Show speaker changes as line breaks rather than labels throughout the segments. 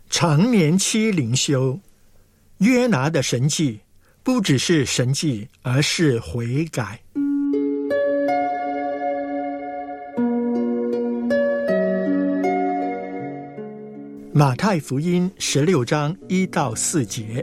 常年期灵修，约拿的神迹不只是神迹，而是悔改。马太福音16章1到4节。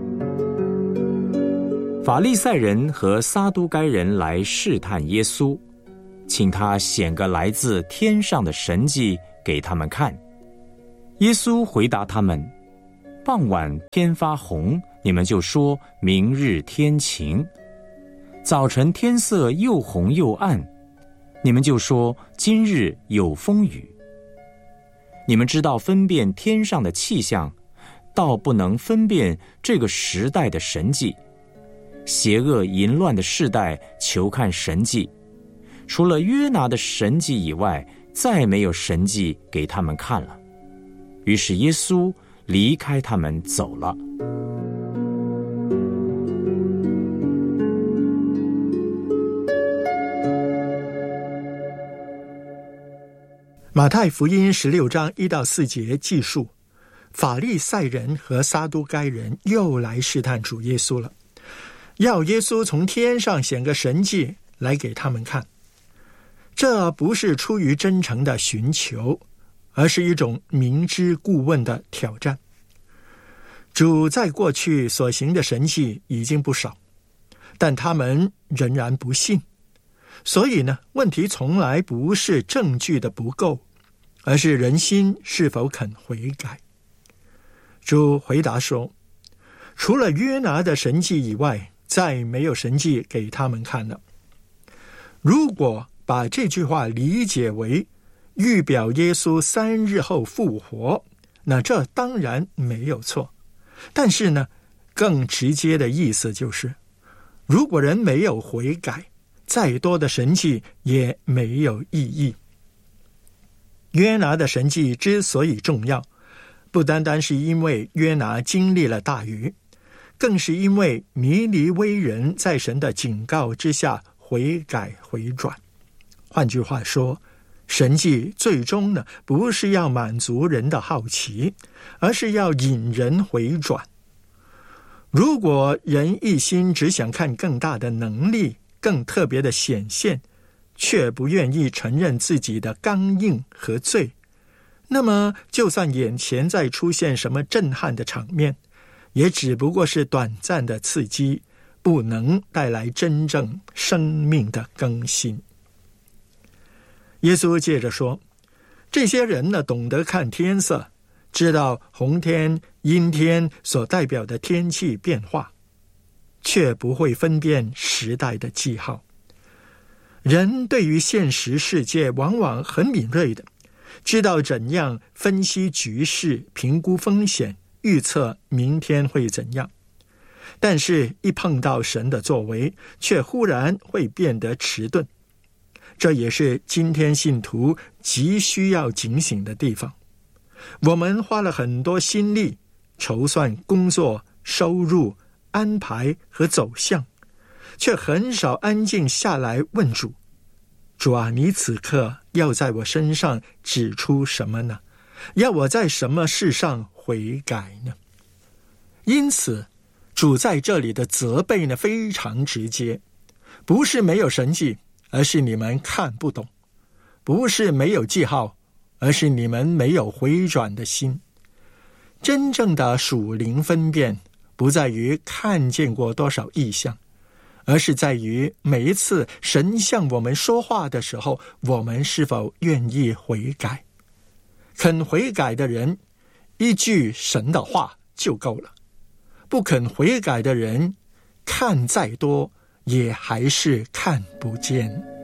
法利赛人和撒都该人来试探耶稣，请他显个来自天上的神迹给他们看。耶稣回答他们：傍晚天发红，你们就说明日天晴；早晨天色又红又暗，你们就说今日有风雨。你们知道分辨天上的气象，倒不能分辨这个时代的神迹。邪恶淫乱的世代求看神迹，除了约拿的神迹以外，再没有神迹给他们看了。于是耶稣离开他们走了。
马太福音16章1到4节记述，法利赛人和撒都该人又来试探主耶稣了，要耶稣从天上显个神迹来给他们看。这不是出于真诚的寻求，而是一种明知故问的挑战。主在过去所行的神迹已经不少，但他们仍然不信。所以呢，问题从来不是证据的不够，而是人心是否肯悔改。主回答说，除了约拿的神迹以外，再没有神迹给他们看了。如果把这句话理解为预表耶稣3日后复活，那这当然没有错。但是呢，更直接的意思就是，如果人没有悔改，再多的神迹也没有意义。约拿的神迹之所以重要，不单单是因为约拿经历了大鱼，更是因为尼尼微人在神的警告之下悔改回转。换句话说，神迹最终呢，不是要满足人的好奇，而是要引人回转。如果人一心只想看更大的能力，更特别的显现，却不愿意承认自己的刚硬和罪，那么就算眼前再出现什么震撼的场面，也只不过是短暂的刺激，不能带来真正生命的更新。耶稣接着说，这些人呢，懂得看天色，知道红天、阴天所代表的天气变化，却不会分辨时代的记号。人对于现实世界往往很敏锐的，知道怎样分析局势、评估风险、预测明天会怎样。但是一碰到神的作为，却忽然会变得迟钝。这也是今天信徒急需要警醒的地方。我们花了很多心力筹算工作、收入、安排和走向，却很少安静下来问主，主啊，你此刻要在我身上指出什么呢？要我在什么事上悔改呢？因此主在这里的责备呢，非常直接，不是没有神迹，而是你们看不懂；不是没有记号，而是你们没有回转的心。真正的属灵分辨不在于看见过多少异象，而是在于每一次神向我们说话的时候，我们是否愿意悔改。肯悔改的人，一句神的话就够了；不肯悔改的人，看再多也还是看不见。